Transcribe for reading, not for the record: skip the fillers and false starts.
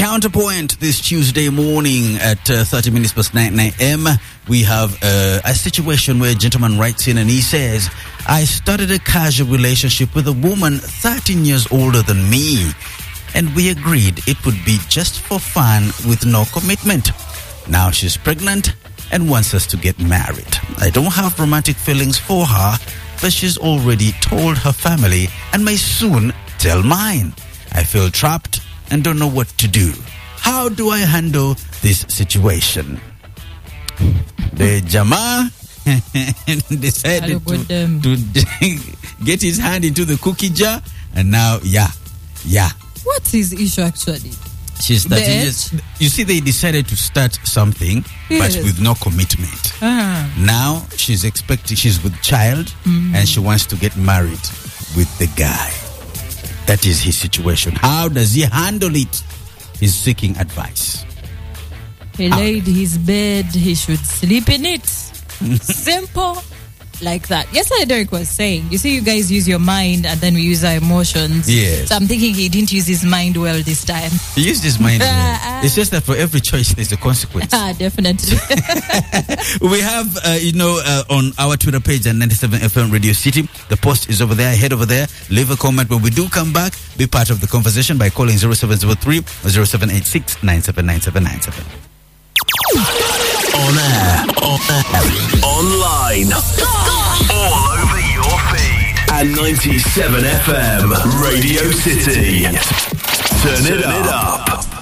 Counterpoint this Tuesday morning at 30 minutes past 9 a.m. We have a situation where a gentleman writes in and he says, I started a casual relationship with a woman 13 years older than me, and we agreed it would be just for fun with no commitment. Now she's pregnant and wants us to get married. I don't have romantic feelings for her, but she's already told her family and may soon tell mine. I feel trapped and don't know what to do. How do I handle this situation? The Jama decided to get his hand into the cookie jar, and now, What's his issue actually? She's 13 years. You see, they decided to start something, but with no commitment. Now she's with child, and she wants to get married with the guy. That is his situation. How does he handle it? He's seeking advice. He laid his bed, he should sleep in it. Simple. Like that. Yesterday, Derek was saying, you see, you guys use your mind and then we use our emotions. Yes. So I'm thinking he didn't use his mind well this time. He used his mind well. It's just that for every choice, there's a consequence. Definitely. We have, on our Twitter page at 97FM Radio City, the post is over there. Head over there, leave a comment. When we do come back, be part of the conversation by calling 0703 or 0786 979797. On air, online, all over your feed. And 97FM Radio City. Turn it up.